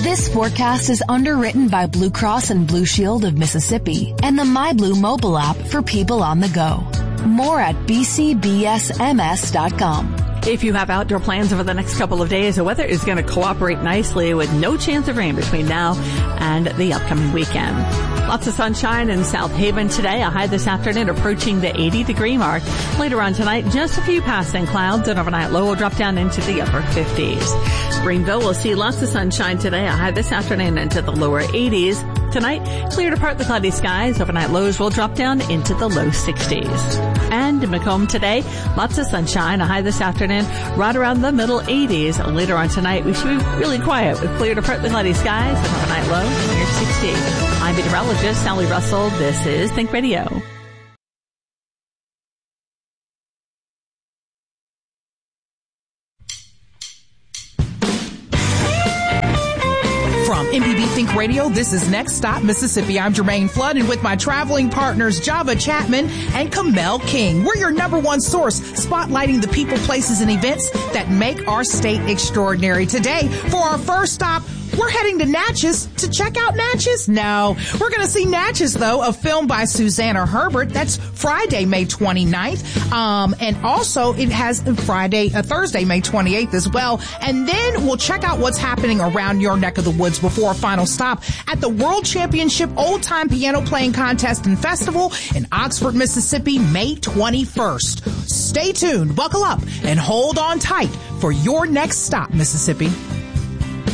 This forecast is underwritten by Blue Cross and Blue Shield of Mississippi and the MyBlue mobile app for people on the go. More at bcbsms.com. If you have outdoor plans over the next couple of days, the weather is going to cooperate nicely with no chance of rain between now and the upcoming weekend. Lots of sunshine in South Haven today. A high this afternoon approaching the 80-degree mark. Later on tonight, just a few passing clouds. An overnight low will drop down into the upper 50s. Greenville will see lots of sunshine today. A high this afternoon into the lower 80s. Tonight, clear to partly cloudy skies. Overnight lows will drop down into the low 60s. And in Macomb today, lots of sunshine. A high this afternoon right around the middle 80s. Later on tonight, we should be really quiet with clear to partly cloudy skies and overnight low near 60. I'm meteorologist Sally Russell. This is Think Radio. From MPB Think Radio, this is Next Stop Mississippi. I'm Jermaine Flood, and with my traveling partners Java Chapman and Kamel King, we're your number one source, spotlighting the people, places, and events that make our state extraordinary. Today, for our first stop, we're heading to Natchez to check out Natchez. No, we're going to see Natchez, though, a film by Susanna Herbert. That's Friday, May 29th. And also it has Thursday, May 28th as well. And then we'll check out what's happening around your neck of the woods before a final stop at the World Championship Old Time Piano Playing Contest and Festival in Oxford, Mississippi, May 21st. Stay tuned, buckle up, and hold on tight for your next stop, Mississippi.